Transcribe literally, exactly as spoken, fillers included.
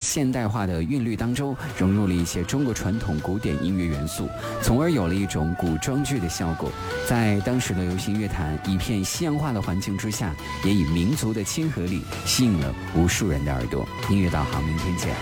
现代化的韵律当中融入了一些中国传统古典音乐元素，从而有了一种古装剧的效果。在当时的流行乐坛一片西洋化的环境之下，也以民族的亲和力吸引了无数人的耳朵。音乐导航，明天见。